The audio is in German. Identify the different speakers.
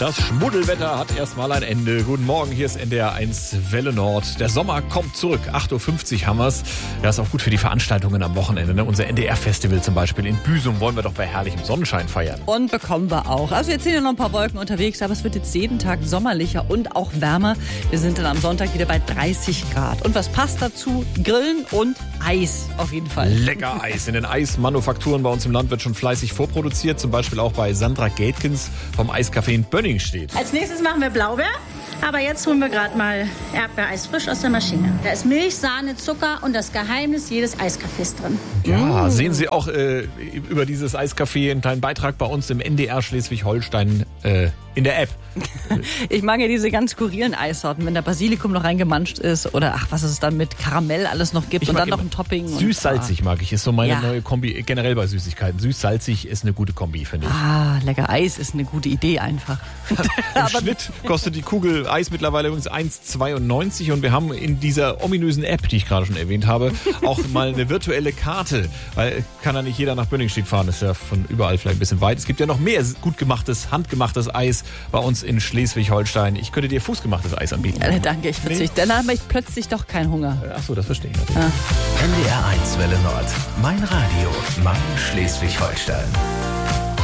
Speaker 1: Das Schmuddelwetter hat erstmal ein Ende. Guten Morgen, hier ist NDR 1 Welle Nord. Der Sommer kommt zurück. 8.50 Uhr haben wir's. Das ist auch gut für die Veranstaltungen am Wochenende. Ne? Unser NDR-Festival zum Beispiel in Büsum wollen wir doch bei herrlichem Sonnenschein feiern.
Speaker 2: Und bekommen wir auch. Also jetzt sind ja noch ein paar Wolken unterwegs, aber es wird jetzt jeden Tag sommerlicher und auch wärmer. Wir sind dann am Sonntag wieder bei 30 Grad. Und was passt dazu? Grillen und Eis auf jeden Fall.
Speaker 1: Lecker Eis. In den Eismanufakturen bei uns im Land wird schon fleißig vorproduziert. Zum Beispiel auch bei Sandra Gatkins vom Eiscafé in Bönning steht.
Speaker 3: Als nächstes machen wir Blaubeer. Aber jetzt holen wir gerade mal Erdbeereis frisch aus der Maschine. Da ist Milch, Sahne, Zucker und das Geheimnis jedes Eiscafés drin.
Speaker 1: Ja, sehen Sie auch über dieses Eiscafé einen kleinen Beitrag bei uns im NDR Schleswig-Holstein in der App.
Speaker 2: Ich mag ja diese ganz skurrilen Eissorten, wenn da Basilikum noch reingemanscht ist oder was es dann mit Karamell alles noch gibt und dann noch ein Topping.
Speaker 1: Süß-salzig mag ich, ist so meine neue Kombi, generell bei Süßigkeiten. Süß-salzig ist eine gute Kombi, finde ich.
Speaker 2: Ah, lecker Eis ist eine gute Idee einfach.
Speaker 1: Im Schnitt kostet die Kugel Eis mittlerweile übrigens 1,92 und wir haben in dieser ominösen App, die ich gerade schon erwähnt habe, auch mal eine virtuelle Karte, weil kann ja nicht jeder nach Bönningstedt fahren, ist ja von überall vielleicht ein bisschen weit. Es gibt ja noch mehr gut gemachtes, handgemachtes Eis bei uns in Schleswig-Holstein. Ich könnte dir fußgemachtes Eis anbieten.
Speaker 2: Ja, danke, ich verzichte. Dann habe ich plötzlich doch keinen Hunger.
Speaker 1: Achso, das verstehe ich natürlich.
Speaker 4: NDR 1 Welle Nord. Mein Radio, mein Schleswig-Holstein.